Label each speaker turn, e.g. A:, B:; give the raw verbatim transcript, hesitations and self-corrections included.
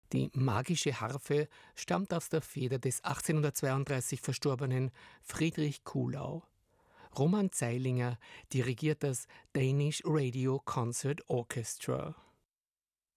A: Die magische Harfe stammt aus der Feder des achtzehnhundertzweiunddreißig verstorbenen Friedrich Kuhlau. Roman Zeilinger dirigiert das Danish Radio Concert Orchestra.